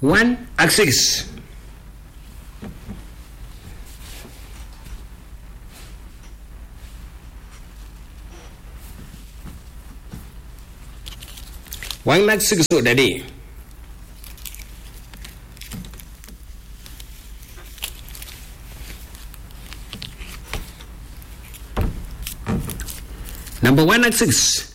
1 ag 6. One ag 6 so daddy. Number 1 ag 6.